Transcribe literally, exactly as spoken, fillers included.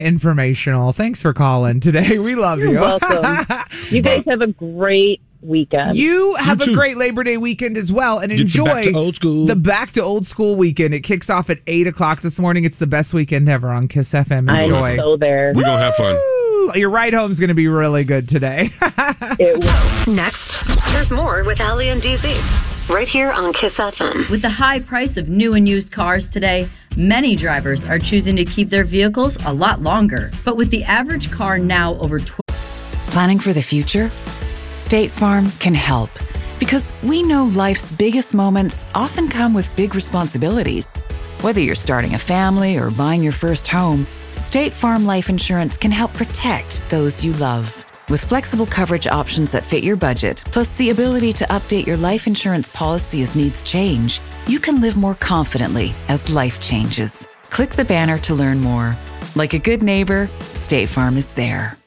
informational. Thanks for calling today. We love You're you. welcome. You guys have a great weekend. You have You a too. great Labor Day weekend as well, and Get you enjoy back to old school. the Back to Old School weekend. It kicks off at eight o'clock this morning. It's the best weekend ever on Kiss F M. Enjoy. I'm so there. We're going to have fun. Woo! Your ride home is going to be really good today. It will. Next, there's more with Ali and D Z right here on Kiss F M. With the high price of new and used cars today, many drivers are choosing to keep their vehicles a lot longer. But with the average car now over twelve Planning for the future? State Farm can help because we know life's biggest moments often come with big responsibilities. Whether you're starting a family or buying your first home, State Farm Life Insurance can help protect those you love. With flexible coverage options that fit your budget, plus the ability to update your life insurance policy as needs change, you can live more confidently as life changes. Click the banner to learn more. Like a good neighbor, State Farm is there.